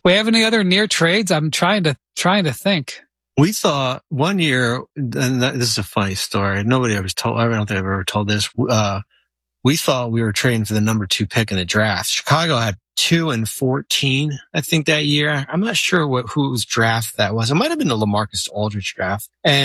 We have any other near trades? I'm trying to think. We thought one year, and this is a funny story. Nobody ever told. I don't think I've ever told this. We thought we were trading for the number 2 pick in the draft. Chicago had 2 and 14, I think, that year. I'm not sure whose draft that was. It might have been the LaMarcus Aldridge draft. And